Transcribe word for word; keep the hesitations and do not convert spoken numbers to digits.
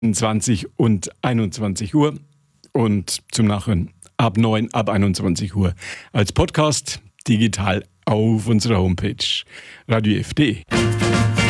zwanzig und einundzwanzig Uhr und zum Nachhören ab neun, ab einundzwanzig Uhr als Podcast digital auf unserer Homepage radio f punkt de.